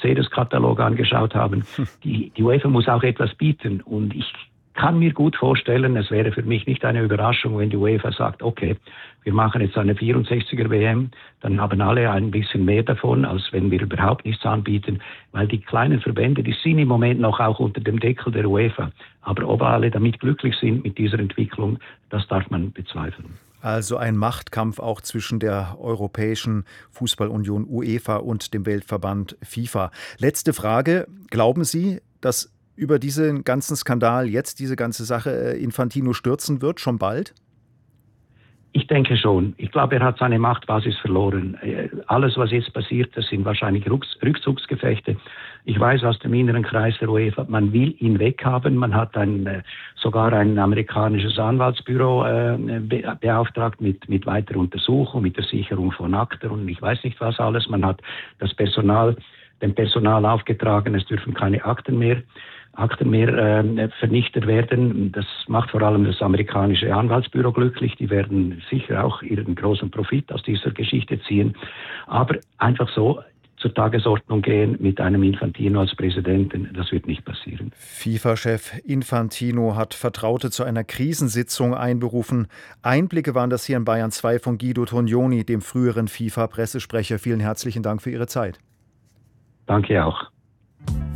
Mercedes-Katalog angeschaut haben. Die UEFA muss auch etwas bieten und ich kann mir gut vorstellen, es wäre für mich nicht eine Überraschung, wenn die UEFA sagt, okay, wir machen jetzt eine 64er WM, dann haben alle ein bisschen mehr davon, als wenn wir überhaupt nichts anbieten, weil die kleinen Verbände, die sind im Moment noch auch unter dem Deckel der UEFA. Aber ob alle damit glücklich sind mit dieser Entwicklung, das darf man bezweifeln. Also ein Machtkampf auch zwischen der Europäischen Fußballunion UEFA und dem Weltverband FIFA. Letzte Frage. Glauben Sie, dass über diesen ganzen Skandal jetzt diese ganze Sache Infantino stürzen wird, schon bald? Ich denke schon. Ich glaube, er hat seine Machtbasis verloren. Alles, was jetzt passiert, das sind wahrscheinlich Rückzugsgefechte. Ich weiß aus dem inneren Kreis der UEFA, man will ihn weghaben. Man hat sogar ein amerikanisches Anwaltsbüro beauftragt mit weiterer Untersuchung, mit der Sicherung von Akten und ich weiß nicht was alles. Man hat dem Personal aufgetragen, es dürfen keine Akten mehr vernichtet werden. Das macht vor allem das amerikanische Anwaltsbüro glücklich. Die werden sicher auch ihren großen Profit aus dieser Geschichte ziehen. Aber einfach so zur Tagesordnung gehen mit einem Infantino als Präsidenten, das wird nicht passieren. FIFA-Chef Infantino hat Vertraute zu einer Krisensitzung einberufen. Einblicke waren das hier in Bayern 2 von Guido Tognoni, dem früheren FIFA-Pressesprecher. Vielen herzlichen Dank für Ihre Zeit. Danke auch.